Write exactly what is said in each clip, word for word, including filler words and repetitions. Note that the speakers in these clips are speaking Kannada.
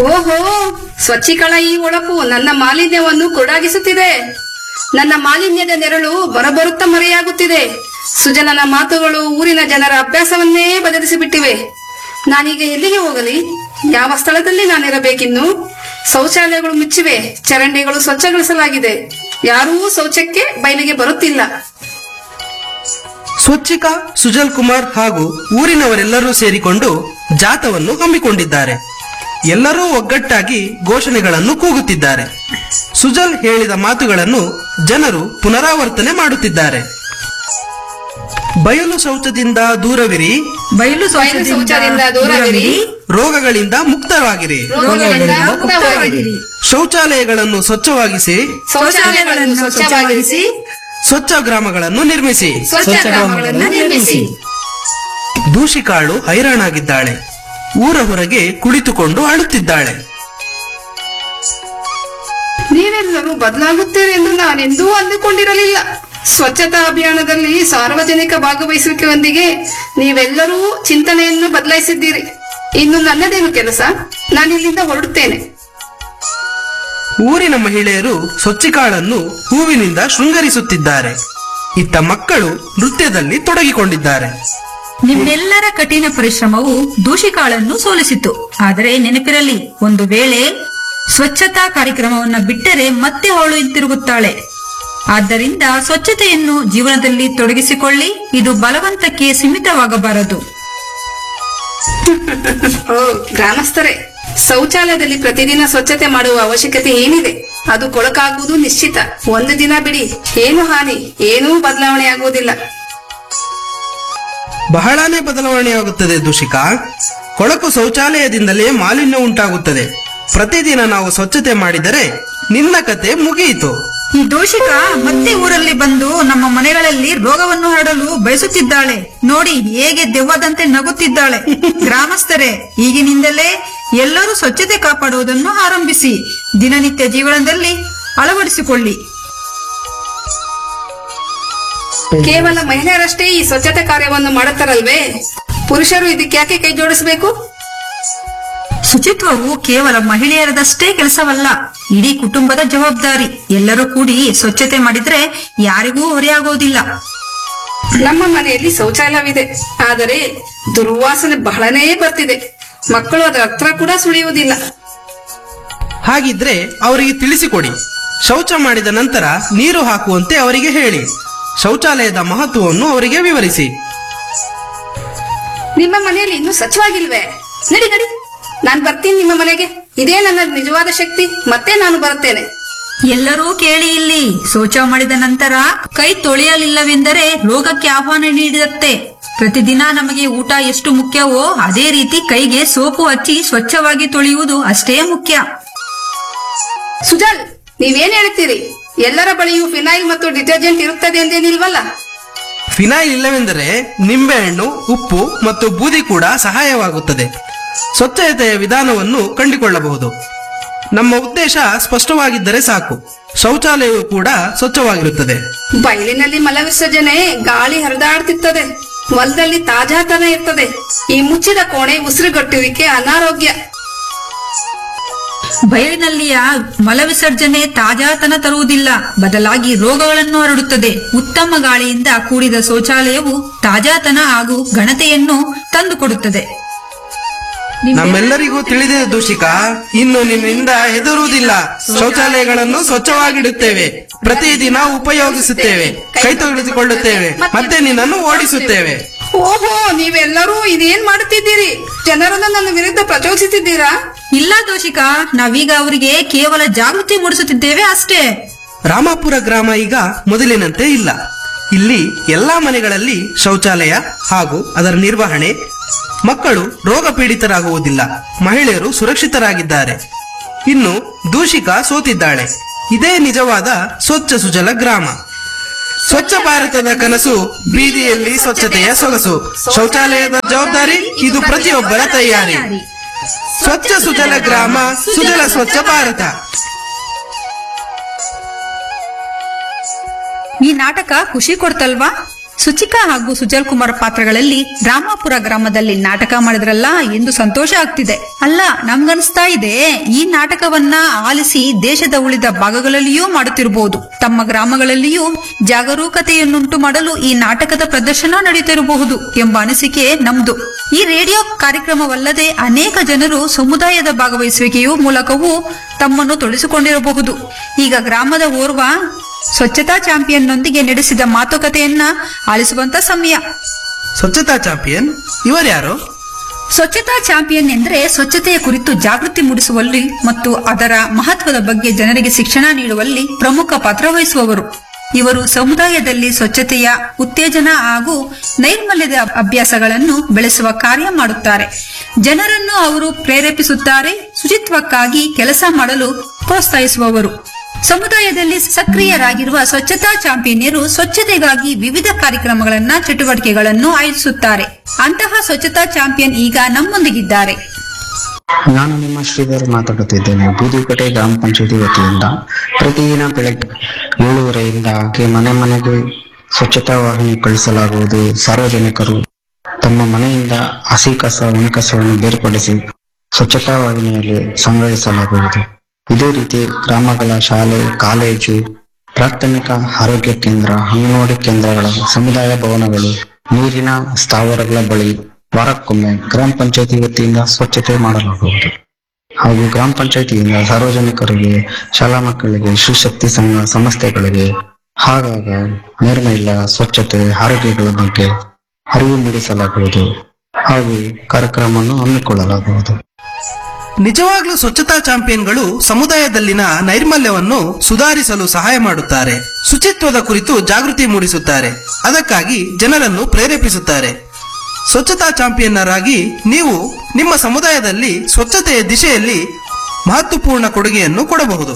ಓಹೋ, ಸ್ವಚ್ಛೀಕರಣ ಈ ಒಳಪು ನನ್ನ ಮಾಲಿನ್ಯವನ್ನು ಕೊಡಾಗಿಸುತ್ತಿದೆ. ನನ್ನ ಮಾಲಿನ್ಯದ ನೆರಳು ಬರಬರುತ್ತಾ ಮರೆಯಾಗುತ್ತಿದೆ. ಸುಜಲನ ಮಾತುಗಳು ಊರಿನ ಜನರ ಅಭ್ಯಾಸವನ್ನೇ ಬದಲಿಸಿಬಿಟ್ಟಿವೆ. ನಾನೀಗ ಎಲ್ಲಿಗೆ ಹೋಗಲಿ? ಯಾವ ಸ್ಥಳದಲ್ಲಿ ನಾನಿರಬೇಕಿನ್ನು? ಶೌಚಾಲಯಗಳು ಮುಚ್ಚಿವೆ, ಚರಂಡಿಗಳು ಸ್ವಚ್ಛಗೊಳಿಸಲಾಗಿದೆ. ಯಾರೂ ಶೌಚಕ್ಕೆ ಬಯಲಿಗೆ ಬರುತ್ತಿಲ್ಲ. ಸ್ವಚ್ಛಿಕಾ, ಸುಜಲ್ ಕುಮಾರ್ ಹಾಗೂ ಊರಿನವರೆಲ್ಲರೂ ಸೇರಿಕೊಂಡು ಜಾಥವನ್ನು ಹಮ್ಮಿಕೊಂಡಿದ್ದಾರೆ. ಎಲ್ಲರೂ ಒಗ್ಗಟ್ಟಾಗಿ ಘೋಷಣೆಗಳನ್ನು ಕೂಗುತ್ತಿದ್ದಾರೆ. ಸುಜಲ್ ಹೇಳಿದ ಮಾತುಗಳನ್ನು ಜನರು ಪುನರಾವರ್ತನೆ ಮಾಡುತ್ತಿದ್ದಾರೆ. ಬಯಲು ಶೌಚದಿಂದ ದೂರವಿರಿ, ಬಯಲು ಬಯಲು ಶೌಚದಿಂದ ದೂರವಿರಿ, ರೋಗಗಳಿಂದ ಮುಕ್ತವಾಗಿರಿ, ರೋಗಗಳಿಂದ ಮುಕ್ತವಾಗಿರಿ, ಶೌಚಾಲಯಗಳನ್ನು ಸ್ವಚ್ಛವಾಗಿಸಿ, ಶೌಚಾಲಯಗಳನ್ನು ಸ್ವಚ್ಛವಾಗಿರಿಸಿ, ಸ್ವಚ್ಛ ಗ್ರಾಮಗಳನ್ನು ನಿರ್ಮಿಸಿ. ಸ್ವಚ್ಛ ಗ್ರಾಮಗಳನ್ನು ನಿರ್ಮಿಸಿ. ದೂಷಿಕಾಳು ಹೈರಾಣಾಗಿದ್ದಾಳೆ. ಊರ ಹೊರಗೆ ಕುಳಿತುಕೊಂಡು ಅಳುತ್ತಿದ್ದಾಳೆ. ನೀವೆಲ್ಲರೂ ಬದಲಾಗುತ್ತೀರಿ ಎಂದು ನಾನೆಂದೂ ಅಂದುಕೊಂಡಿರಲಿಲ್ಲ. ಸ್ವಚ್ಛತಾ ಅಭಿಯಾನದಲ್ಲಿ ಸಾರ್ವಜನಿಕ ಭಾಗವಹಿಸುವಿಕೆಯೊಂದಿಗೆ ನೀವೆಲ್ಲರೂ ಚಿಂತನೆಯನ್ನು ಬದಲಾಯಿಸಿದ್ದೀರಿ. ಇನ್ನು ನನ್ನದೇನು ಕೆಲಸ? ನಾನಿಲ್ಲಿಂದ ಹೊರಡುತ್ತೇನೆ. ಊರಿನ ಮಹಿಳೆಯರು ಸ್ವಚ್ಛಿಕಾಳನ್ನು ಹೂವಿನಿಂದ ಶೃಂಗರಿಸುತ್ತಿದ್ದಾರೆ. ಇತ್ತ ಮಕ್ಕಳು ನೃತ್ಯದಲ್ಲಿ ತೊಡಗಿಕೊಂಡಿದ್ದಾರೆ. ನಿಮ್ಮೆಲ್ಲರ ಕಠಿಣ ಪರಿಶ್ರಮವು ದೂಷಿಕಾಳನ್ನು ಸೋಲಿಸಿತು. ಆದರೆ ನೆನಪಿರಲಿ, ಒಂದು ವೇಳೆ ಸ್ವಚ್ಛತಾ ಕಾರ್ಯಕ್ರಮವನ್ನ ಬಿಟ್ಟರೆ ಮತ್ತೆ ಅವಳು ಹಿಂತಿರುಗುತ್ತಾಳೆ. ಆದ್ದರಿಂದ ಸ್ವಚ್ಛತೆಯನ್ನು ಜೀವನದಲ್ಲಿ ತೊಡಗಿಸಿಕೊಳ್ಳಿ. ಇದು ಬಲವಂತಕ್ಕೆ ಸೀಮಿತವಾಗಬಾರದು. ಓ ಗ್ರಾಮಸ್ಥರೇ, ಶೌಚಾಲಯದಲ್ಲಿ ಪ್ರತಿದಿನ ಸ್ವಚ್ಛತೆ ಮಾಡುವ ಅವಶ್ಯಕತೆ ಏನಿದೆ? ಅದು ಕೊಳಕಾಗುವುದು ನಿಶ್ಚಿತ. ಒಂದು ದಿನ ಬಿಡಿ, ಏನು ಹಾನಿ, ಏನೂ ಬದಲಾವಣೆ ಆಗುವುದಿಲ್ಲ. ಬಹಳಾನೇ ಬದಲಾವಣೆಯಾಗುತ್ತದೆ ದೂಷಿಕಾ. ಕೊಳಕು ಶೌಚಾಲಯದಿಂದಲೇ ಮಾಲಿನ್ಯ ಉಂಟಾಗುತ್ತದೆ. ಪ್ರತಿದಿನ ನಾವು ಸ್ವಚ್ಛತೆ ಮಾಡಿದರೆ ನಿನ್ನ ಕತೆ ಮುಗಿಯಿತು. ಈ ದೂಷಿಕ ಮತ್ತೆ ಊರಲ್ಲಿ ಬಂದು ನಮ್ಮ ಮನೆಗಳಲ್ಲಿ ರೋಗವನ್ನು ಹರಡಲು ಬಯಸುತ್ತಿದ್ದಾಳೆ. ನೋಡಿ ಹೇಗೆ ದೆವ್ವದಂತೆ ನಗುತ್ತಿದ್ದಾಳೆ. ಗ್ರಾಮಸ್ಥರೇ, ಈಗಿನಿಂದಲೇ ಎಲ್ಲರೂ ಸ್ವಚ್ಛತೆ ಕಾಪಾಡುವುದನ್ನು ಆರಂಭಿಸಿ ದಿನನಿತ್ಯ ಜೀವನದಲ್ಲಿ ಅಳವಡಿಸಿಕೊಳ್ಳಿ. ಕೇವಲ ಮಹಿಳೆಯರಷ್ಟೇ ಈ ಸ್ವಚ್ಛತೆ ಕಾರ್ಯವನ್ನು ಮಾಡುತ್ತಾರಲ್ವೇ? ಪುರುಷರು ಇದಕ್ಕೆ ಯಾಕೆ ಕೈ ಜೋಡಿಸಬೇಕು? ಶುಚಿತ್ವವು ಕೇವಲ ಮಹಿಳೆಯರದಷ್ಟೇ ಕೆಲಸವಲ್ಲ, ಇಡೀ ಕುಟುಂಬದ ಜವಾಬ್ದಾರಿ. ಎಲ್ಲರೂ ಕೂಡಿ ಸ್ವಚ್ಛತೆ ಮಾಡಿದ್ರೆ ಯಾರಿಗೂ ಹೊರೆಯಾಗೋದಿಲ್ಲ. ನಮ್ಮ ಮನೆಯಲ್ಲಿ ಶೌಚಾಲಯವಿದೆ, ಆದರೆ ದುರ್ವಾಸನೆ ಬಹಳನೇ ಬರ್ತಿದೆ. ಮಕ್ಕಳು ಅದರ ಹತ್ರ ಕೂಡ ಸುಳಿಯುವುದಿಲ್ಲ. ಹಾಗಿದ್ರೆ ಅವರಿಗೆ ತಿಳಿಸಿಕೊಡಿ. ಶೌಚ ಮಾಡಿದ ನಂತರ ನೀರು ಹಾಕುವಂತೆ ಅವರಿಗೆ ಹೇಳಿ. ಶೌಚಾಲಯದ ಮಹತ್ವವನ್ನು ಅವರಿಗೆ ವಿವರಿಸಿ. ನಿಮ್ಮ ಮನೆಯಲ್ಲಿ ಇನ್ನೂ ಸ್ವಚ್ಛವಾಗಿಲ್ವೇ? ನಡಿ ನಡಿ, ನಾನ್ ಬರ್ತೀನಿ ನಿಮ್ಮ ಮನೆಗೆ. ಇದೇ ನನ್ನ ನಿಜವಾದ ಶಕ್ತಿ. ಮತ್ತೆ ನಾನು ಬರುತ್ತೇನೆ. ಎಲ್ಲರೂ ಕೇಳಿ ಇಲ್ಲಿ, ಶೌಚ ಮಾಡಿದ ನಂತರ ಕೈ ತೊಳೆಯಲಿಲ್ಲವೆಂದರೆ ರೋಗಕ್ಕೆ ಆಹ್ವಾನ ನೀಡಿದತ್ತೆ. ಪ್ರತಿದಿನ ನಮಗೆ ಊಟ ಎಷ್ಟು ಮುಖ್ಯವೋ ಅದೇ ರೀತಿ ಕೈಗೆ ಸೋಪು ಹಚ್ಚಿ ಸ್ವಚ್ಛವಾಗಿ ತೊಳೆಯುವುದು ಅಷ್ಟೇ ಮುಖ್ಯ. ಸುಜಲ್, ನೀವೇನ್ ಹೇಳ್ತೀರಿ? ಎಲ್ಲರ ಬಳಿಯೂ ಫಿನೈಲ್ ಮತ್ತು ಡಿಟರ್ಜೆಂಟ್ ಇರುತ್ತದೆ ಎಂದೇನಿಲ್ವಲ್ಲ? ಫಿನೈಲ್ ಇಲ್ಲವೆಂದರೆ ನಿಂಬೆಹಣ್ಣು, ಉಪ್ಪು ಮತ್ತು ಬೂದಿ ಕೂಡ ಸಹಾಯವಾಗುತ್ತದೆ. ಸ್ವಚ್ಛತೆಯ ವಿಧಾನವನ್ನು ಕಂಡುಕೊಳ್ಳಬಹುದು. ನಮ್ಮ ಉದ್ದೇಶ ಸ್ಪಷ್ಟವಾಗಿದ್ದರೆ ಸಾಕು. ಶೌಚಾಲಯವು ಕೂಡ ಸ್ವಚ್ಛವಾಗಿರುತ್ತದೆ. ಬಯಲಿನಲ್ಲಿ ಮಲ ವಿಸರ್ಜನೆ ಗಾಳಿ ಹರಿದಾಡ್ತಿರ್ತದೆ. ಹೊಲದಲ್ಲಿ ತಾಜಾತನ ಇರ್ತದೆ. ಈ ಮುಚ್ಚಿದ ಕೋಣೆ ಉಸಿರುಗಟ್ಟುವಿಕೆ ಅನಾರೋಗ್ಯ. ಬಯಲಿನಲ್ಲಿಯ ಮಲ ವಿಸರ್ಜನೆ ತಾಜಾತನ ತರುವುದಿಲ್ಲ, ಬದಲಾಗಿ ರೋಗಗಳನ್ನು ಹರಡುತ್ತದೆ. ಉತ್ತಮ ಗಾಳಿಯಿಂದ ಕೂಡಿದ ಶೌಚಾಲಯವು ತಾಜಾತನ ಹಾಗೂ ಘನತೆಯನ್ನು ತಂದುಕೊಡುತ್ತದೆ. ನಮ್ಮೆಲ್ಲರಿಗೂ ತಿಳಿದಿದೆ ದೂಷಿಕಾ. ಇನ್ನು ನಿನ್ನಿಂದ ಹೆದರುವುದಿಲ್ಲ. ಶೌಚಾಲಯಗಳನ್ನು ಸ್ವಚ್ಛವಾಗಿಡುತ್ತೇವೆ, ಪ್ರತಿದಿನ ಉಪಯೋಗಿಸುತ್ತೇವೆ, ಕೈ ತೊಳೆದುಕೊಳ್ಳುತ್ತೇವೆ, ಮತ್ತೆ ನಿನ್ನನ್ನು ಓಡಿಸುತ್ತೇವೆ. ಓಹೋ, ನೀವೆಲ್ಲರೂ ಇದೇನ್ ಮಾಡುತ್ತಿದ್ದೀರಿ? ಜನರನ್ನು ನನ್ನ ವಿರುದ್ಧ ಪ್ರಚೋದಿಸುತ್ತಿದ್ದೀರಾ? ಇಲ್ಲ ದೋಷಿಕ, ನಾವೀಗ ಅವರಿಗೆ ಕೇವಲ ಜಾಗೃತಿ ಮೂಡಿಸುತ್ತಿದ್ದೇವೆ ಅಷ್ಟೇ. ರಾಮಾಪುರ ಗ್ರಾಮ ಈಗ ಮೊದಲಿನಂತೆ ಇಲ್ಲ. ಇಲ್ಲಿ ಎಲ್ಲಾ ಮನೆಗಳಲ್ಲಿ ಶೌಚಾಲಯ ಹಾಗೂ ಅದರ ನಿರ್ವಹಣೆ. ಮಕ್ಕಳು ರೋಗ ಪೀಡಿತರಾಗುವುದಿಲ್ಲ. ಮಹಿಳೆಯರು ಸುರಕ್ಷಿತರಾಗಿದ್ದಾರೆ. ಇನ್ನು ದೂಷಿಕ ಸೋತಿದ್ದಾಳೆ. ಇದೇ ನಿಜವಾದ ಸ್ವಚ್ಛ ಸುಜಲ ಗ್ರಾಮ. ಸ್ವಚ್ಛ ಭಾರತದ ಕನಸು, ಬೀದಿಯಲ್ಲಿ ಸ್ವಚ್ಛತೆಯ ಸೊಗಸು. ಶೌಚಾಲಯದ ಜವಾಬ್ದಾರಿ, ಇದು ಪ್ರತಿಯೊಬ್ಬರ ತಯಾರಿ. ಸ್ವಚ್ಛ ಸುಜಲ ಗ್ರಾಮ, ಸುಜಲ ಸ್ವಚ್ಛ ಭಾರತ. ಈ ನಾಟಕ ಖುಷಿ ಕೊಡ್ತಲ್ವಾ? ಸುಚಿಕಾ ಹಾಗೂ ಸುಜಲ್ ಕುಮಾರ್ ಪಾತ್ರಗಳಲ್ಲಿ ರಾಮಾಪುರ ಗ್ರಾಮದಲ್ಲಿ ನಾಟಕ ಮಾಡಿದ್ರಲ್ಲ ಎಂದು ಸಂತೋಷ ಆಗ್ತಿದೆ. ಅಲ್ಲ, ನಮ್ಗನ್ಸ್ತಾ ಇದೆ ಈ ನಾಟಕವನ್ನ ಆಲಿಸಿ ದೇಶದ ಉಳಿದ ಭಾಗಗಳಲ್ಲಿಯೂ ಮಾಡುತ್ತಿರಬಹುದು. ತಮ್ಮ ಗ್ರಾಮಗಳಲ್ಲಿಯೂ ಜಾಗರೂಕತೆಯನ್ನುಂಟು ಮಾಡಲು ಈ ನಾಟಕದ ಪ್ರದರ್ಶನ ನಡೆಯುತ್ತಿರಬಹುದು ಎಂಬ ಅನಿಸಿಕೆ ನಮ್ದು. ಈ ರೇಡಿಯೋ ಕಾರ್ಯಕ್ರಮವಲ್ಲದೆ ಅನೇಕ ಜನರು ಸಮುದಾಯದ ಭಾಗವಹಿಸುವಿಕೆಯೂ ಮೂಲಕವೂ ತಮ್ಮನ್ನು ತೊಡಗಿಸಿಕೊಂಡಿರಬಹುದು. ಈಗ ಗ್ರಾಮದ ಓರ್ವ ಸ್ವಚ್ಛತಾ ಚಾಂಪಿಯನ್ನೊಂದಿಗೆ ನಡೆಸಿದ ಮಾತುಕತೆಯನ್ನ ಆಲಿಸುವಂತ ಸಮಯ. ಸ್ವಚ್ಛತಾ ಚಾಂಪಿಯನ್ ಇವರ್ಯಾರು? ಸ್ವಚ್ಛತಾ ಚಾಂಪಿಯನ್ ಎಂದರೆ ಸ್ವಚ್ಛತೆಯ ಕುರಿತು ಜಾಗೃತಿ ಮೂಡಿಸುವಲ್ಲಿ ಮತ್ತು ಅದರ ಮಹತ್ವದ ಬಗ್ಗೆ ಜನರಿಗೆ ಶಿಕ್ಷಣ ನೀಡುವಲ್ಲಿ ಪ್ರಮುಖ ಪಾತ್ರ ವಹಿಸುವವರು. ಇವರು ಸಮುದಾಯದಲ್ಲಿ ಸ್ವಚ್ಛತೆಯ ಉತ್ತೇಜನ ಹಾಗೂ ನೈರ್ಮಲ್ಯದ ಅಭ್ಯಾಸಗಳನ್ನು ಬೆಳೆಸುವ ಕಾರ್ಯ ಮಾಡುತ್ತಾರೆ. ಜನರನ್ನು ಅವರು ಪ್ರೇರೇಪಿಸುತ್ತಾರೆ, ಶುಚಿತ್ವಕ್ಕಾಗಿ ಕೆಲಸ ಮಾಡಲು ಪ್ರೋತ್ಸಾಹಿಸುವವರು. ಸಮುದಾಯದಲ್ಲಿ ಸಕ್ರಿಯರಾಗಿರುವ ಸ್ವಚ್ಛತಾ ಚಾಂಪಿಯನ್ಯರು ಸ್ವಚ್ಛತೆಗಾಗಿ ವಿವಿಧ ಕಾರ್ಯಕ್ರಮಗಳನ್ನ ಚಟುವಟಿಕೆಗಳನ್ನು ಆಯೋಜಿಸುತ್ತಾರೆ. ಅಂತಹ ಸ್ವಚ್ಛತಾ ಚಾಂಪಿಯನ್ ಈಗ ನಮ್ಮೊಂದಿಗಿದ್ದಾರೆ. ನಾನು ನಿಮ್ಮ ಶ್ರೀಧರ್ ಮಾತಾಡುತ್ತಿದ್ದೇನೆ. ಬೂದಿಕೋಟೆ ಗ್ರಾಮ ಪಂಚಾಯತಿ ವತಿಯಿಂದ ಪ್ರತಿದಿನ ಬೆಳಗ್ಗೆ ಏಳುವರೆಯಿಂದ ಆಕೆ ಮನೆ ಮನೆಗೆ ಸ್ವಚ್ಛತಾ ವಾಹಿನಿ ಕಳಿಸಲಾಗುವುದು. ಸಾರ್ವಜನಿಕರು ತಮ್ಮ ಮನೆಯಿಂದ ಹಸಿ ಕಸ ಒಣ ಕಸವನ್ನು ಬೇರ್ಪಡಿಸಿ ಸ್ವಚ್ಛತಾ ವಾಹಿನಿಯಲ್ಲಿ ಸಂಗ್ರಹಿಸಲಾಗುವುದು. ಇದೇ ರೀತಿ ಗ್ರಾಮಗಳ ಶಾಲೆ, ಕಾಲೇಜು, ಪ್ರಾಥಮಿಕ ಆರೋಗ್ಯ ಕೇಂದ್ರ, ಅಂಗನವಾಡಿ ಕೇಂದ್ರಗಳ, ಸಮುದಾಯ ಭವನಗಳು, ನೀರಿನ ಸ್ಥಾವರಗಳ ಬಳಿ ವಾರಕ್ಕೊಮ್ಮೆ ಗ್ರಾಮ ಪಂಚಾಯತಿ ವತಿಯಿಂದ ಸ್ವಚ್ಛತೆ ಮಾಡಲಾಗುವುದು. ಹಾಗೂ ಗ್ರಾಮ ಪಂಚಾಯತಿಯಿಂದ ಸಾರ್ವಜನಿಕರಿಗೆ, ಶಾಲಾ ಮಕ್ಕಳಿಗೆ, ಶಿವಶಕ್ತಿ ಸಂಘ ಸಂಸ್ಥೆಗಳಿಗೆ ಆಗಾಗ ನೈರ್ಮಲ್ಯ, ಸ್ವಚ್ಛತೆ, ಆರೋಗ್ಯಗಳ ಬಗ್ಗೆ ಅರಿವು ಮೂಡಿಸಲಾಗುವುದು ಹಾಗೂ ಕಾರ್ಯಕ್ರಮವನ್ನು ಹಮ್ಮಿಕೊಳ್ಳಲಾಗುವುದು. ನಿಜವಾಗ್ಲೂ ಸ್ವಚ್ಛತಾ ಚಾಂಪಿಯನ್ಗಳು ಸಮುದಾಯದಲ್ಲಿನ ನೈರ್ಮಲ್ಯವನ್ನು ಸುಧಾರಿಸಲು ಸಹಾಯ ಮಾಡುತ್ತಾರೆ. ಶುಚಿತ್ವದ ಕುರಿತು ಜಾಗೃತಿ ಮೂಡಿಸುತ್ತಾರೆ. ಅದಕ್ಕಾಗಿ ಜನರನ್ನು ಪ್ರೇರೇಪಿಸುತ್ತಾರೆ. ಸ್ವಚ್ಛತಾ ಚಾಂಪಿಯನ್ನರಾಗಿ ನೀವು ನಿಮ್ಮ ಸಮುದಾಯದಲ್ಲಿ ಸ್ವಚ್ಛತೆಯ ದಿಶೆಯಲ್ಲಿ ಮಹತ್ವಪೂರ್ಣ ಕೊಡುಗೆಯನ್ನು ಕೊಡಬಹುದು.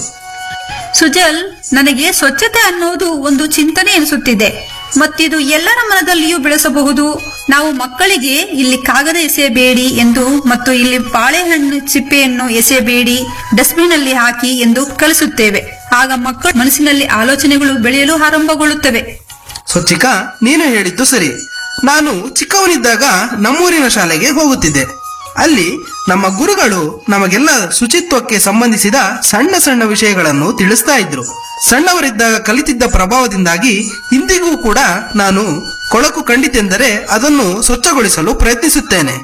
ಸುಜಲ್, ನನಗೆ ಸ್ವಚ್ಛತೆ ಅನ್ನೋದು ಒಂದು ಚಿಂತನೆ ಎನಿಸುತ್ತಿದೆ. ಮತ್ತಿದು ಎಲ್ಲರ ಮನದಲ್ಲಿಯೂ ಬೆಳೆಸಬಹುದು. ನಾವು ಮಕ್ಕಳಿಗೆ ಇಲ್ಲಿ ಕಾಗದ ಎಸೆಯಬೇಡಿ ಎಂದು ಮತ್ತು ಇಲ್ಲಿ ಬಾಳೆಹಣ್ಣು ಸಿಪ್ಪೆಯನ್ನು ಎಸೆಯಬೇಡಿ, ಡಸ್ಟ್ಬಿನ್ ಅಲ್ಲಿ ಹಾಕಿ ಎಂದು ಕಲಿಸುತ್ತೇವೆ. ಆಗ ಮಕ್ಕಳ ಮನಸ್ಸಿನಲ್ಲಿ ಆಲೋಚನೆಗಳು ಬೆಳೆಯಲು ಆರಂಭಗೊಳ್ಳುತ್ತವೆ. ಸ್ವಚ್ಛಿಕಾ, ನೀನು ಹೇಳಿದ್ದು ಸರಿ. ನಾನು ಚಿಕ್ಕವನಿದ್ದಾಗ ನಮ್ಮೂರಿನ ಶಾಲೆಗೆ ಹೋಗುತ್ತಿದ್ದೆ. ಅಲ್ಲಿ ನಮ್ಮ ಗುರುಗಳು ನಮಗೆಲ್ಲ ಶುಚಿತ್ವಕ್ಕೆ ಸಂಬಂಧಿಸಿದ ಸಣ್ಣ ಸಣ್ಣ ವಿಷಯಗಳನ್ನು ತಿಳಿಸ್ತಾ ಇದ್ರು. ಸಣ್ಣವರಿದ್ದಾಗ ಕಲಿತಿದ್ದ ಪ್ರಭಾವದಿಂದಾಗಿ ಇಂದಿಗೂ ಕೂಡ ನಾನು ಕೊಳಕು ಕಂಡಿತೆಂದರೆ ಅದನ್ನು ಸ್ವಚ್ಛಗೊಳಿಸಲು ಪ್ರಯತ್ನಿಸುತ್ತೇನೆ.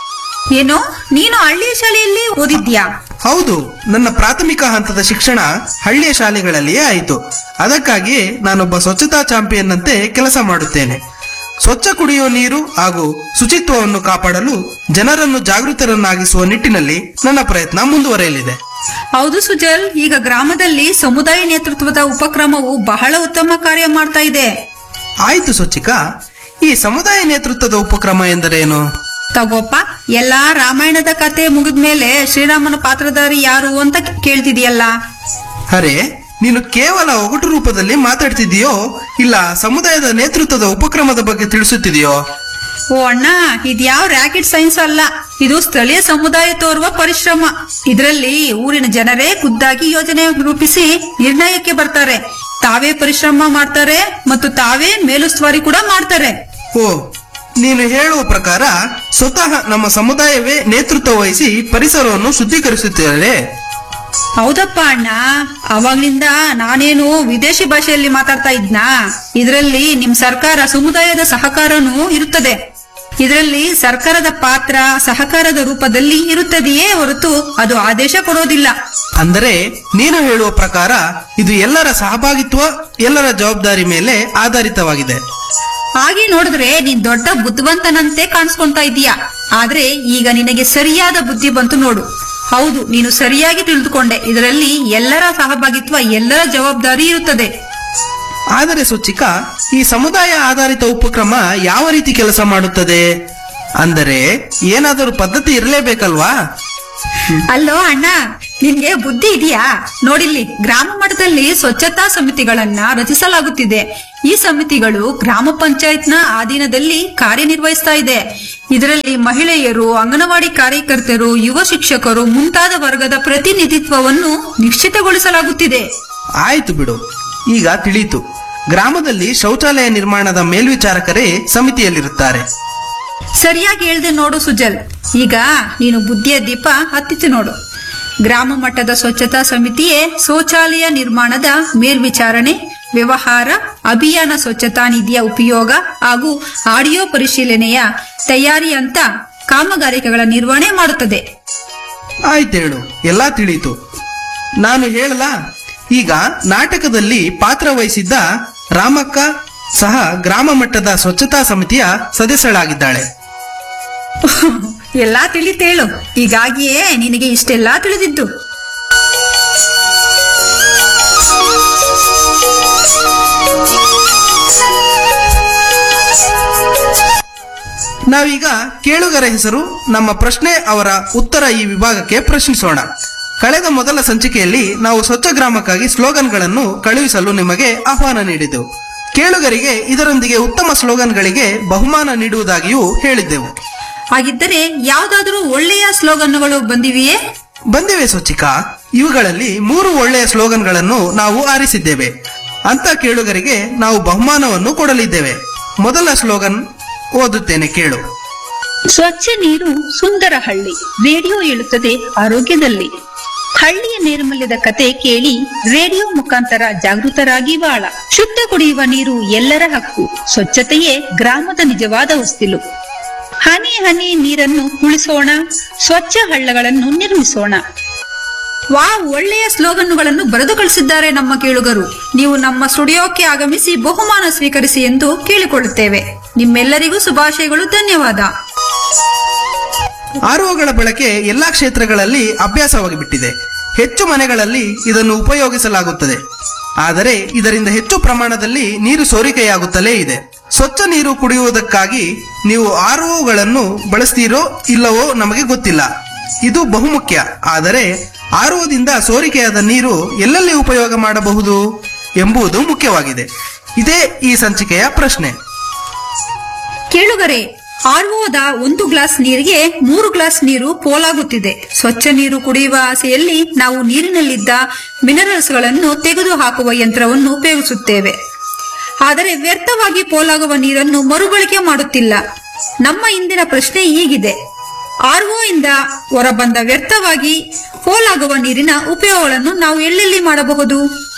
ಏನೋ, ನೀನು ಹಳ್ಳಿಯ ಶಾಲೆಯಲ್ಲಿ ಓದಿದ್ಯಾ? ಹೌದು, ನನ್ನ ಪ್ರಾಥಮಿಕ ಹಂತದ ಶಿಕ್ಷಣ ಹಳ್ಳಿಯ ಶಾಲೆಗಳಲ್ಲಿಯೇ ಆಯಿತು. ಅದಕ್ಕಾಗಿಯೇ ನಾನೊಬ್ಬ ಸ್ವಚ್ಛತಾ ಚಾಂಪಿಯನ್ ಅಂತೆ ಕೆಲಸ ಮಾಡುತ್ತೇನೆ. ಸ್ವಚ್ಛ ಕುಡಿಯುವ ನೀರು ಹಾಗೂ ಶುಚಿತ್ವವನ್ನು ಕಾಪಾಡಲು ಜನರನ್ನು ಜಾಗೃತರನ್ನಾಗಿಸುವ ನಿಟ್ಟಿನಲ್ಲಿ ನನ್ನ ಪ್ರಯತ್ನ ಮುಂದುವರೆಯಲಿದೆ. ಹೌದು ಸುಜಲ್, ಈಗ ಗ್ರಾಮದಲ್ಲಿ ಸಮುದಾಯ ನೇತೃತ್ವದ ಉಪಕ್ರಮವು ಬಹಳ ಉತ್ತಮ ಕಾರ್ಯ ಮಾಡ್ತಾ ಇದೆ. ಆಯ್ತು ಸ್ವಚ್ಛಿಕಾ, ಈ ಸಮುದಾಯ ನೇತೃತ್ವದ ಉಪಕ್ರಮ ಎಂದರೇನು? ತಗೋಪ್ಪ, ಎಲ್ಲಾ ರಾಮಾಯಣದ ಕತೆ ಮುಗಿದ್ಮೇಲೆ ಶ್ರೀರಾಮನ ಪಾತ್ರಧಾರಿ ಯಾರು ಅಂತ ಕೇಳ್ತಿದೀಯಲ್ಲ. ಅರೆ, ನೀನು ಕೇವಲ ಒಗಟು ರೂಪದಲ್ಲಿ ಮಾತಾಡ್ತಿದೀಯೋ ಇಲ್ಲ ಸಮುದಾಯದ ನೇತೃತ್ವದ ಉಪಕ್ರಮದ ಬಗ್ಗೆ ತಿಳಿಸುತ್ತಿದೆಯೋ? ಓ ಅಣ್ಣ, ಇದ್ಯಾವ ರಾಕೆಟ್ ಸೈನ್ಸ್ ಅಲ್ಲ, ಇದು ಸ್ಥಳೀಯ ಸಮುದಾಯ ತೋರುವ ಪರಿಶ್ರಮ. ಇದರಲ್ಲಿ ಊರಿನ ಜನರೇ ಖುದ್ದಾಗಿ ಯೋಜನೆ ರೂಪಿಸಿ ನಿರ್ಣಯಕ್ಕೆ ಬರ್ತಾರೆ. ತಾವೇ ಪರಿಶ್ರಮ ಮಾಡ್ತಾರೆ ಮತ್ತು ತಾವೇ ಮೇಲುಸ್ತುವಾರಿ ಕೂಡ ಮಾಡ್ತಾರೆ. ಓ, ನೀನು ಹೇಳುವ ಪ್ರಕಾರ ಸ್ವತಃ ನಮ್ಮ ಸಮುದಾಯವೇ ನೇತೃತ್ವ ವಹಿಸಿ ಪರಿಸರವನ್ನು ಶುದ್ಧೀಕರಿಸುತ್ತಿದ್ದಾರೆ. ಹೌದಪ್ಪ ಅಣ್ಣ, ಅವಾಗ್ಲಿಂದ ನಾನೇನು ವಿದೇಶಿ ಭಾಷೆಯಲ್ಲಿ ಮಾತಾಡ್ತಾ ಇದ್ನಾ? ಇದರಲ್ಲಿ ನಿಮ್ ಸರ್ಕಾರ ಸಮುದಾಯದ ಸಹಕಾರನೂ ಇರುತ್ತದೆ. ಇದರಲ್ಲಿ ಸರ್ಕಾರದ ಪಾತ್ರ ಸಹಕಾರದ ರೂಪದಲ್ಲಿ ಇರುತ್ತದೆಯೇ ಹೊರತು ಅದು ಆದೇಶ ಕೊಡೋದಿಲ್ಲ. ಅಂದರೆ ನೀನು ಹೇಳುವ ಪ್ರಕಾರ ಇದು ಎಲ್ಲರ ಸಹಭಾಗಿತ್ವ, ಎಲ್ಲರ ಜವಾಬ್ದಾರಿ ಮೇಲೆ ಆಧಾರಿತವಾಗಿದೆ. ಹಾಗೆ ನೋಡಿದ್ರೆ ನೀನ್ ದೊಡ್ಡ ಬುದ್ಧಿವಂತನಂತೆ ಕಾಣಿಸ್ಕೊಂತಾ ಇದೀಯಾ. ಆದ್ರೆ ಈಗ ನಿನಗೆ ಸರಿಯಾದ ಬುದ್ಧಿ ಬಂತು ನೋಡು. ಹೌದು, ನೀನು ಸರಿಯಾಗಿ ತಿಳಿದುಕೊಂಡೆ. ಇದರಲ್ಲಿ ಎಲ್ಲರ ಸಹಭಾಗಿತ್ವ, ಎಲ್ಲರ ಜವಾಬ್ದಾರಿ ಇರುತ್ತದೆ. ಆದರೆ ಸ್ವಚ್ಛಿಕಾ, ಈ ಸಮುದಾಯ ಆಧಾರಿತ ಉಪಕ್ರಮ ಯಾವ ರೀತಿ ಕೆಲಸ ಮಾಡುತ್ತದೆ? ಅಂದರೆ ಏನಾದರೂ ಪದ್ಧತಿ ಇರಲೇಬೇಕಲ್ವಾ? ಅಲ್ಲೋ ಅಣ್ಣ, ನಿನ್ಗೆ ಬುದ್ಧಿ ಇದೆಯಾ? ನೋಡಿಲ್ಲಿ, ಗ್ರಾಮ ಮಟ್ಟದಲ್ಲಿ ಸ್ವಚ್ಛತಾ ಸಮಿತಿಗಳನ್ನ ರಚಿಸಲಾಗುತ್ತಿದೆ. ಈ ಸಮಿತಿಗಳು ಗ್ರಾಮ ಪಂಚಾಯತ್ನ ಅಧೀನದಲ್ಲಿ ಕಾರ್ಯನಿರ್ವಹಿಸ್ತಾ ಇದೆ. ಇದರಲ್ಲಿ ಮಹಿಳೆಯರು, ಅಂಗನವಾಡಿ ಕಾರ್ಯಕರ್ತರು, ಯುವ ಶಿಕ್ಷಕರು ಮುಂತಾದ ವರ್ಗದ ಪ್ರತಿನಿಧಿತ್ವವನ್ನು ನಿಶ್ಚಿತಗೊಳಿಸಲಾಗುತ್ತಿದೆ. ಆಯ್ತು ಬಿಡು, ಈಗ ತಿಳಿಯಿತು. ಗ್ರಾಮದಲ್ಲಿ ಶೌಚಾಲಯ ನಿರ್ಮಾಣದ ಮೇಲ್ವಿಚಾರಕರೇ ಸಮಿತಿಯಲ್ಲಿರುತ್ತಾರೆ. ಸರಿಯಾಗಿ ಹೇಳ್ದೆ ನೋಡು ಸುಜಲ್. ಈಗ ನೀನು ಬುದ್ಧಿಯ ದೀಪ ಹತ್ತಿತು ನೋಡು. ಗ್ರಾಮ ಮಟ್ಟದ ಸ್ವಚ್ಛತಾ ಸಮಿತಿಯೇ ಶೌಚಾಲಯ ನಿರ್ಮಾಣದ ಮೇಲ್ವಿಚಾರಣೆ, ವ್ಯವಹಾರ, ಅಭಿಯಾನ, ಸ್ವಚ್ಛತಾ ನಿಧಿಯ ಉಪಯೋಗ ಹಾಗೂ ಆಡಿಯೋ ಪರಿಶೀಲನೆಯ ತಯಾರಿ ಅಂತ ಕಾಮಗಾರಿಕೆಗಳ ನಿರ್ವಹಣೆ ಮಾಡುತ್ತದೆ. ಆಯ್ತೇಳು, ಎಲ್ಲಾ ತಿಳಿಯಿತು. ನಾನು ಹೇಳಲಾ? ಈಗ ನಾಟಕದಲ್ಲಿ ಪಾತ್ರ ವಹಿಸಿದ್ದ ರಾಮಕ್ಕ ಸಹ ಗ್ರಾಮ ಮಟ್ಟದ ಸ್ವಚ್ಛತಾ ಸಮಿತಿಯ ಸದಸ್ಯಳಾಗಿದ್ದಾಳೆ. ಎಲ್ಲಾ ತಿಳಿತೇಳು. ಹೀಗಾಗಿಯೇ ನಿನಗೆ ಇಷ್ಟೆಲ್ಲಾ ತಿಳಿದಿದ್ದು. ನಾವೀಗ ಕೇಳುಗರ ಹೆಸರು, ನಮ್ಮ ಪ್ರಶ್ನೆ, ಅವರ ಉತ್ತರ ಈ ವಿಭಾಗಕ್ಕೆ ಪ್ರಶ್ನಿಸೋಣ. ಕಳೆದ ಮೊದಲ ಸಂಚಿಕೆಯಲ್ಲಿ ನಾವು ಸ್ವಚ್ಛ ಗ್ರಾಮಕ್ಕಾಗಿ ಸ್ಲೋಗನ್ಗಳನ್ನು ಕಳುಹಿಸಲು ನಿಮಗೆ ಆಹ್ವಾನ ನೀಡಿದ್ದೆವು. ಕೇಳುಗರಿಗೆ ಇದರೊಂದಿಗೆ ಉತ್ತಮ ಸ್ಲೋಗನ್ಗಳಿಗೆ ಬಹುಮಾನ ನೀಡುವುದಾಗಿಯೂ ಹೇಳಿದ್ದೆವು. ಹಾಗಿದ್ದರೆ ಯಾವುದಾದರೂ ಒಳ್ಳೆಯ ಸ್ಲೋಗನ್ಗಳು ಬಂದಿವೆಯೇ? ಬಂದಿವೆ ಸ್ವಚ್ಛಿಕಾ. ಇವುಗಳಲ್ಲಿ ಮೂರು ಒಳ್ಳೆಯ ಸ್ಲೋಗನ್ಗಳನ್ನು ನಾವು ಆರಿಸಿದ್ದೇವೆ. ಅಂತ ಕೇಳುಗರಿಗೆ ನಾವು ಬಹುಮಾನವನ್ನು ಕೊಡಲಿದ್ದೇವೆ. ಮೊದಲ ಸ್ಲೋಗನ್ ಓದುತ್ತೇನೆ, ಕೇಳು. ಸ್ವಚ್ಛ ನೀರು ಸುಂದರ ಹಳ್ಳಿ, ರೇಡಿಯೋ ಹೇಳುತ್ತದೆ ಆರೋಗ್ಯದಲ್ಲಿ. ಹಳ್ಳಿಯ ನೈರ್ಮಲ್ಯದ ಕತೆ ಕೇಳಿ ರೇಡಿಯೋ ಮುಖಾಂತರ ಜಾಗೃತರಾಗಿ ಬಾಳ. ಶುದ್ಧ ಕುಡಿಯುವ ನೀರು ಎಲ್ಲರ ಹಕ್ಕು, ಸ್ವಚ್ಛತೆಯೇ ಗ್ರಾಮದ ನಿಜವಾದ ಹೊಸ್ತಿಲು. ಹನಿ ಹನಿ ನೀರನ್ನು ಉಳಿಸೋಣ, ಸ್ವಚ್ಛ ಹಳ್ಳಗಳನ್ನು ನಿರ್ಮಿಸೋಣ. ವಾ, ಒಳ್ಳೆಯ ಸ್ಲೋಗನ್ಗಳನ್ನು ಬರೆದು ಕಳಿಸಿದ್ದಾರೆ ನಮ್ಮ ಕೇಳುಗರು. ನೀವು ನಮ್ಮ ಸ್ಟುಡಿಯೋಕ್ಕೆ ಆಗಮಿಸಿ ಬಹುಮಾನ ಸ್ವೀಕರಿಸಿ ಎಂದು ಕೇಳಿಕೊಳ್ಳುತ್ತೇವೆ. ನಿಮ್ಮೆಲ್ಲರಿಗೂ ಶುಭಾಶಯಗಳು, ಧನ್ಯವಾದ. ಆರ್ಒಗಳ ಬಳಕೆ ಎಲ್ಲಾ ಕ್ಷೇತ್ರಗಳಲ್ಲಿ ಅಭ್ಯಾಸವಾಗಿ ಬಿಟ್ಟಿದೆ. ಹೆಚ್ಚು ಮನೆಗಳಲ್ಲಿ ಇದನ್ನು ಉಪಯೋಗಿಸಲಾಗುತ್ತದೆ. ಆದರೆ ಇದರಿಂದ ಹೆಚ್ಚು ಪ್ರಮಾಣದಲ್ಲಿ ನೀರು ಸೋರಿಕೆಯಾಗುತ್ತಲೇ ಇದೆ. ಸ್ವಚ್ಛ ನೀರು ಕುಡಿಯುವುದಕ್ಕಾಗಿ ನೀವು ಆರ್ಒಗಳನ್ನು ಬಳಸ್ತೀರೋ ಇಲ್ಲವೋ ನಮಗೆ ಗೊತ್ತಿಲ್ಲ. ಇದು ಬಹುಮುಖ್ಯ. ಆದರೆ ಆರ್ಒದಿಂದ ಸೋರಿಕೆಯಾದ ನೀರು ಎಲ್ಲೆಲ್ಲಿ ಉಪಯೋಗ ಮಾಡಬಹುದು ಎಂಬುದು ಮುಖ್ಯವಾಗಿದೆ. ಇದೇ ಈ ಸಂಚಿಕೆಯ ಪ್ರಶ್ನೆ. ಕೇಳುಗರೆ, ಆರ್ಒದ ಒಂದು ಗ್ಲಾಸ್ ನೀರಿಗೆ ಮೂರು ಗ್ಲಾಸ್ ನೀರು ಪೋಲಾಗುತ್ತಿದೆ. ಸ್ವಚ್ಛ ನೀರು ಕುಡಿಯುವ ಆಸೆಯಲ್ಲಿ ನಾವು ನೀರಿನಲ್ಲಿದ್ದ ಮಿನರಲ್ಸ್ಗಳನ್ನು ತೆಗೆದು ಹಾಕುವ ಯಂತ್ರವನ್ನು ಉಪಯೋಗಿಸುತ್ತೇವೆ. ಆದರೆ ವ್ಯರ್ಥವಾಗಿ ಪೋಲಾಗುವ ನೀರನ್ನು ಮರುಬಳಕೆ ಮಾಡುತ್ತಿಲ್ಲ. ನಮ್ಮ ಇಂದಿನ ಪ್ರಶ್ನೆ ಹೀಗಿದೆ: ಆರ್ಒ ಇಂದ ಹೊರಬಂದ ವ್ಯರ್ಥವಾಗಿ ಪೋಲಾಗುವ ನೀರಿನ ಉಪಯೋಗಗಳನ್ನು ನಾವು ಎಲ್ಲೆಲ್ಲಿ ಮಾಡಬಹುದು?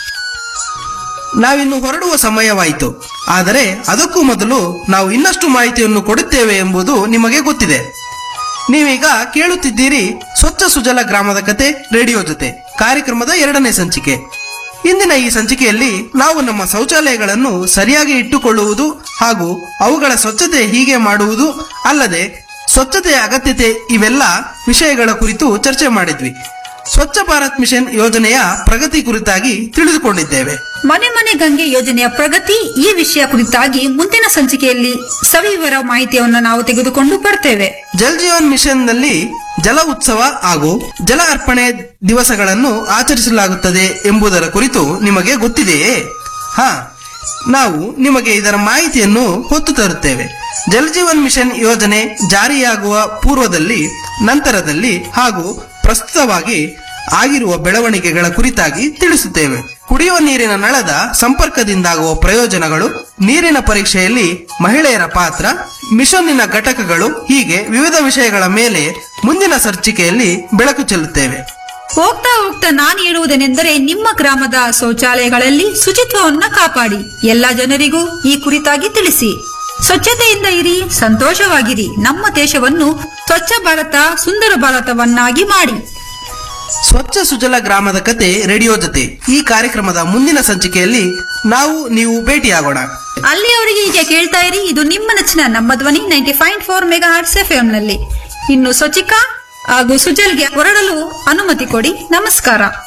ನಾವಿನ್ನು ಹೊರಡುವ ಸಮಯವಾಯಿತು. ಆದರೆ ಅದಕ್ಕೂ ಮೊದಲು ನಾವು ಇನ್ನಷ್ಟು ಮಾಹಿತಿಯನ್ನು ಕೊಡುತ್ತೇವೆ ಎಂಬುದು ನಿಮಗೆ ಗೊತ್ತಿದೆ. ನೀವೀಗ ಕೇಳುತ್ತಿದ್ದೀರಿ ಸ್ವಚ್ಛ ಸುಜಲ ಗ್ರಾಮದ ಕತೆ ರೇಡಿಯೋ ಜೊತೆ ಕಾರ್ಯಕ್ರಮದ ಎರಡನೇ ಸಂಚಿಕೆ. ಇಂದಿನ ಈ ಸಂಚಿಕೆಯಲ್ಲಿ ನಾವು ನಮ್ಮ ಶೌಚಾಲಯಗಳನ್ನು ಸರಿಯಾಗಿ ಇಟ್ಟುಕೊಳ್ಳುವುದು ಹಾಗೂ ಅವುಗಳ ಸ್ವಚ್ಛತೆ ಹೀಗೆ ಮಾಡುವುದು ಅಲ್ಲದೆ ಸ್ವಚ್ಛತೆಯ ಅಗತ್ಯತೆ ಇವೆಲ್ಲ ವಿಷಯಗಳ ಕುರಿತು ಚರ್ಚೆ ಮಾಡಿದ್ವಿ. ಸ್ವಚ್ಛ ಭಾರತ್ ಮಿಷನ್ ಯೋಜನೆಯ ಪ್ರಗತಿ ಕುರಿತಾಗಿ ತಿಳಿದುಕೊಂಡಿದ್ದೇವೆ. ಮನೆ ಮನೆ ಗಂಗೆ ಯೋಜನೆಯ ಪ್ರಗತಿ, ಈ ವಿಷಯ ಕುರಿತಾಗಿ ಮುಂದಿನ ಸಂಚಿಕೆಯಲ್ಲಿ ಸವಿವರ ಮಾಹಿತಿಯನ್ನು ನಾವು ತೆಗೆದುಕೊಂಡು ಬರ್ತೇವೆ. ಜಲ್ ಜೀವನ್ ಮಿಷನ್ ನಲ್ಲಿ ಜಲ ಉತ್ಸವ ಹಾಗೂ ಜಲ ಅರ್ಪಣೆ ದಿವಸಗಳನ್ನು ಆಚರಿಸಲಾಗುತ್ತದೆ ಎಂಬುದರ ಕುರಿತು ನಿಮಗೆ ಗೊತ್ತಿದೆಯೇ? ಹಾ, ನಾವು ನಿಮಗೆ ಇದರ ಮಾಹಿತಿಯನ್ನು ಹೊತ್ತು ತರುತ್ತೇವೆ. ಜಲ್ ಜೀವನ್ ಮಿಷನ್ ಯೋಜನೆ ಜಾರಿಯಾಗುವ ಪೂರ್ವದಲ್ಲಿ, ನಂತರದಲ್ಲಿ ಹಾಗೂ ಪ್ರಸ್ತುತವಾಗಿ ಆಗಿರುವ ಬೆಳವಣಿಗೆಗಳ ಕುರಿತಾಗಿ ತಿಳಿಸುತ್ತೇವೆ. ಕುಡಿಯುವ ನೀರಿನ ನಳದ ಸಂಪರ್ಕದಿಂದಾಗುವ ಪ್ರಯೋಜನಗಳು, ನೀರಿನ ಪರೀಕ್ಷೆಯಲ್ಲಿ ಮಹಿಳೆಯರ ಪಾತ್ರ, ಮಿಷನ್ನಿನ ಘಟಕಗಳು, ಹೀಗೆ ವಿವಿಧ ವಿಷಯಗಳ ಮೇಲೆ ಮುಂದಿನ ಸಂಚಿಕೆಯಲ್ಲಿ ಬೆಳಕು ಚೆಲ್ಲುತ್ತೇವೆ. ಹೋಗ್ತಾ ಹೋಗ್ತಾ ನಾನು ಹೇಳುವುದೇನೆಂದರೆ, ನಿಮ್ಮ ಗ್ರಾಮದ ಶೌಚಾಲಯಗಳಲ್ಲಿ ಶುಚಿತ್ವವನ್ನ ಕಾಪಾಡಿ. ಎಲ್ಲ ಜನರಿಗೂ ಈ ಕುರಿತಾಗಿ ತಿಳಿಸಿ. ಸ್ವಚ್ಛತೆಯಿಂದ ಇರಿ, ಸಂತೋಷವಾಗಿರಿ. ನಮ್ಮ ದೇಶವನ್ನು ಸ್ವಚ್ಛ ಭಾರತ, ಸುಂದರ ಭಾರತವನ್ನಾಗಿ ಮಾಡಿ. ಸ್ವಚ್ಛ ಸುಜಲ ಗ್ರಾಮದ ಕತೆ ರೇಡಿಯೋ ಜೊತೆ ಈ ಕಾರ್ಯಕ್ರಮದ ಮುಂದಿನ ಸಂಚಿಕೆಯಲ್ಲಿ ನಾವು ನೀವು ಭೇಟಿಯಾಗೋಣ. ಅಲ್ಲಿಯವರೆಗೆ ಹೀಗೆ ಕೇಳ್ತಾ ಇರಿ. ಇದು ನಿಮ್ಮ ನೆಚ್ಚಿನ ನಮ್ಮ ಧ್ವನಿ ninety point four mega hertz F M ನಲ್ಲಿ. ಇನ್ನು ಸ್ವಚ್ಛಿಕಾ ಹಾಗೂ ಸುಜಲ್ಗೆ ಹೊರಡಲು ಅನುಮತಿ ಕೊಡಿ. ನಮಸ್ಕಾರ.